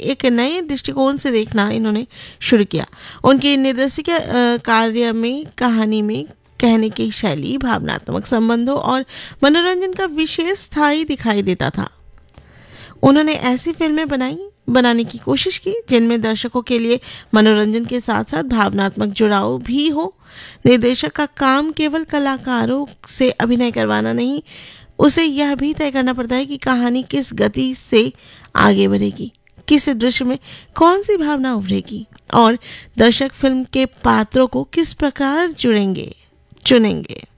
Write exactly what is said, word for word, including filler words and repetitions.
एक नए दृष्टिकोण से देखना इन्होंने शुरू किया। उनके निर्देशिक कार्य में कहानी में कहने की शैली, भावनात्मक संबंधों और मनोरंजन का विशेष स्थायी दिखाई देता था। उन्होंने ऐसी फिल्में बनाई बनाने की कोशिश की जिनमें दर्शकों के लिए मनोरंजन के साथ साथ भावनात्मक जुड़ाव भी हो। निर्देशक का काम केवल कलाकारों से अभिनय करवाना नहीं, उसे यह भी तय करना पड़ता है कि कहानी किस गति से आगे बढ़ेगी, किस दृश्य में कौन सी भावना उभरेगी और दर्शक फिल्म के पात्रों को किस प्रकार जुड़ेंगे चुनेंगे।